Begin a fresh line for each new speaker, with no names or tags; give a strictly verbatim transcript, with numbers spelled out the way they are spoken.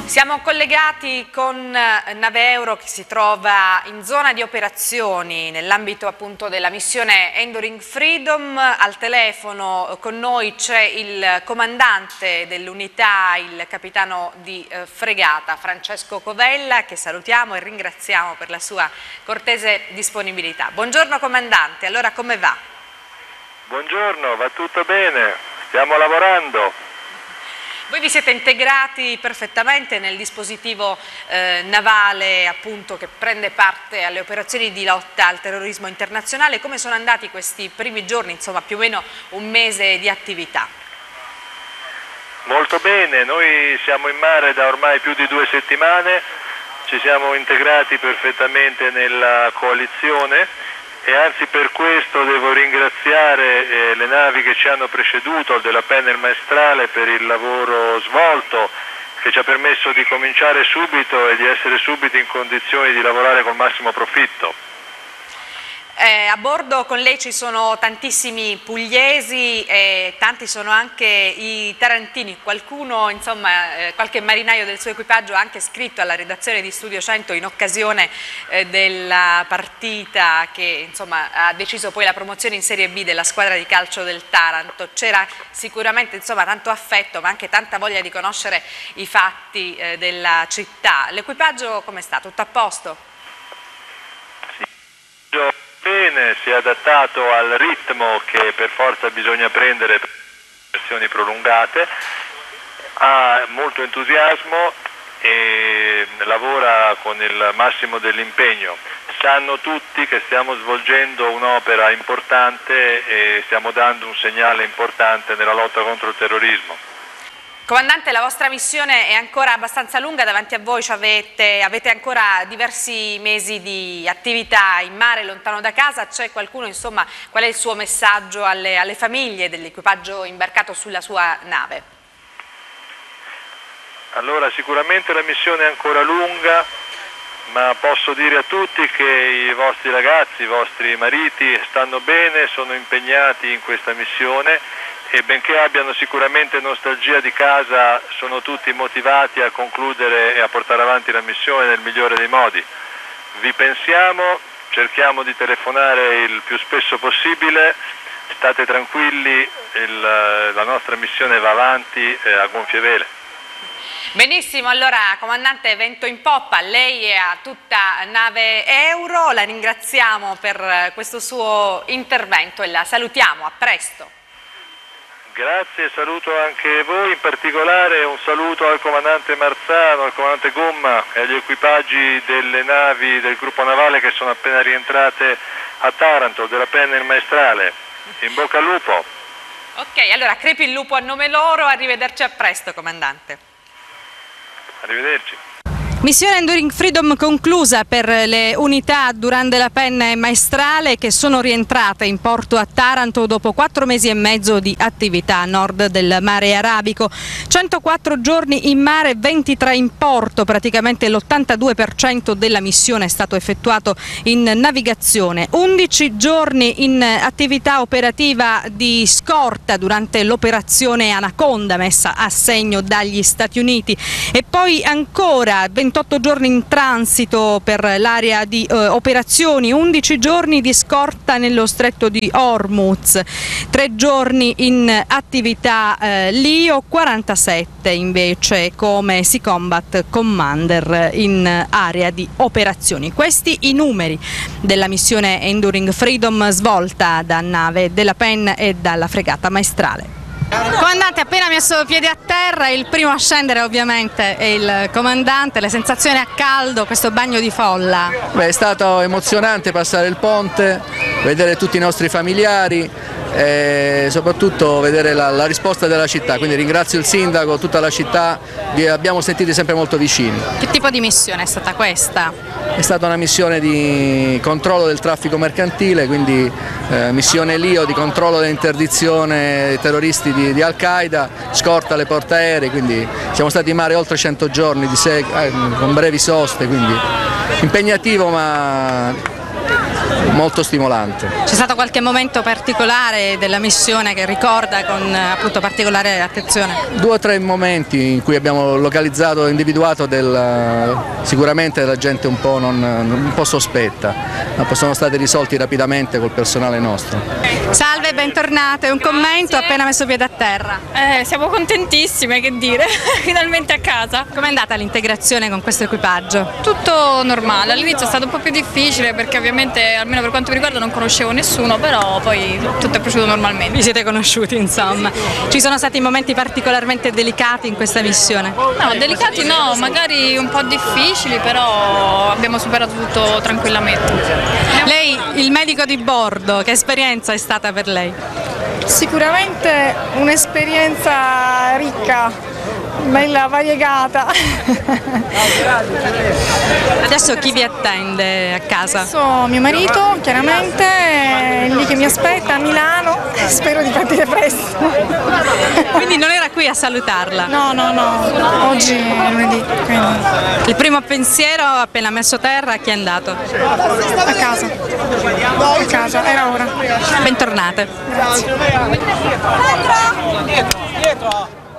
Siamo collegati con Nave Euro che si trova in zona di operazioni nell'ambito appunto della missione Enduring Freedom. Al telefono con noi c'è il comandante dell'unità, il capitano di eh, fregata Francesco Covella, che salutiamo e ringraziamo per la sua cortese disponibilità. Buongiorno comandante, allora come va?
Buongiorno, va tutto bene, stiamo lavorando.
Voi vi siete integrati perfettamente nel dispositivo eh, navale appunto che prende parte alle operazioni di lotta al terrorismo internazionale. Come sono andati questi primi giorni, insomma più o meno un mese di attività?
Molto bene, noi siamo in mare da ormai più di due settimane, ci siamo integrati perfettamente nella coalizione e anzi per questo devo ringraziare eh, le navi che ci hanno preceduto della Penna e il Maestrale per il lavoro svolto che ci ha permesso di cominciare subito e di essere subito in condizioni di lavorare col massimo profitto.
Eh, a bordo con lei ci sono tantissimi pugliesi e tanti sono anche i tarantini, qualcuno, insomma, eh, qualche marinaio del suo equipaggio ha anche scritto alla redazione di Studio cento in occasione eh, della partita che insomma, ha deciso poi la promozione in Serie B della squadra di calcio del Taranto. C'era sicuramente insomma, tanto affetto ma anche tanta voglia di conoscere i fatti eh, della città. L'equipaggio come sta? Tutto a posto?
Sì. Bene, si è adattato al ritmo che per forza bisogna prendere per versioni prolungate, ha molto entusiasmo e lavora con il massimo dell'impegno. Sanno tutti che stiamo svolgendo un'opera importante e stiamo dando un segnale importante nella lotta contro il terrorismo.
Comandante, la vostra missione è ancora abbastanza lunga, davanti a voi avete, avete ancora diversi mesi di attività in mare, lontano da casa. C'è qualcuno, insomma, qual è il suo messaggio alle, alle famiglie dell'equipaggio imbarcato sulla sua nave?
Allora, sicuramente la missione è ancora lunga, ma posso dire a tutti che i vostri ragazzi, i vostri mariti stanno bene, sono impegnati in questa missione e benché abbiano sicuramente nostalgia di casa, sono tutti motivati a concludere e a portare avanti la missione nel migliore dei modi. Vi pensiamo, cerchiamo di telefonare il più spesso possibile, state tranquilli, il, la nostra missione va avanti eh, a gonfie vele.
Benissimo, allora comandante, vento in poppa, lei è a tutta Nave Euro, la ringraziamo per questo suo intervento e la salutiamo, a presto.
Grazie, saluto anche voi, in particolare un saluto al comandante Marzano, al comandante Gomma e agli equipaggi delle navi del gruppo navale che sono appena rientrate a Taranto, della Penna e il Maestrale. In bocca al lupo.
Ok, allora crepi il lupo a nome loro, arrivederci a presto comandante.
Arrivederci.
Missione Enduring Freedom conclusa per le unità Durande la Penna e Maestrale che sono rientrate in porto a Taranto dopo quattro mesi e mezzo di attività a nord del mare Arabico. centoquattro giorni in mare, ventitré in porto, praticamente l'ottantadue per cento della missione è stato effettuato in navigazione. undici giorni in attività operativa di scorta durante l'operazione Anaconda messa a segno dagli Stati Uniti e poi ancora ventotto giorni in transito per l'area di eh, operazioni, undici giorni di scorta nello stretto di Hormuz, tre giorni in attività eh, Lio, quarantasette invece come Sea Combat Commander in area di operazioni. Questi i numeri della missione Enduring Freedom svolta da nave della Penna e dalla fregata Maestrale. Comandante, appena messo piede a terra, il primo a scendere ovviamente è il comandante, le sensazioni a caldo, questo bagno di folla?
Beh, è stato emozionante passare il ponte, vedere tutti i nostri familiari e soprattutto vedere la, la risposta della città, quindi ringrazio il sindaco, tutta la città, vi abbiamo sentiti sempre molto vicini.
Che tipo di missione è stata questa?
È stata una missione di controllo del traffico mercantile, quindi eh, missione Lio di controllo dell'interdizione dei terroristi di, di Al-Qaeda, scorta alle portaerei, quindi siamo stati in mare oltre cento giorni di seg- eh, con brevi soste, quindi impegnativo ma molto stimolante.
C'è stato qualche momento particolare della missione che ricorda con appunto particolare attenzione?
Due o tre momenti in cui abbiamo localizzato e individuato del, sicuramente della gente un po', non, un po' sospetta, ma sono stati risolti rapidamente col personale nostro.
Salve, bentornate, un commento appena messo piede a terra.
Eh, siamo contentissime, che dire, finalmente a casa.
Com'è andata l'integrazione con questo equipaggio?
Tutto normale, all'inizio è stato un po' più difficile perché ovviamente, almeno per quanto mi riguarda, non conoscevo nessuno, però poi tutto è proceduto normalmente.
Vi siete conosciuti, insomma. Ci sono stati momenti particolarmente delicati in questa missione?
No, delicati no, magari un po' difficili, però abbiamo superato tutto tranquillamente.
Lei, il medico di bordo, che esperienza è stata per lei?
Sicuramente un'esperienza ricca, bella variegata.
Adesso chi vi attende a casa?
Adesso mio marito, chiaramente, è lì che mi aspetta a Milano, spero di partire presto.
Quindi non era qui a salutarla?
No, no, no, oggi è lunedì, quindi
Il primo pensiero appena messo terra, a chi è andato?
a casa, a casa, era ora.
Bentornate.
Grazie.
Dietro!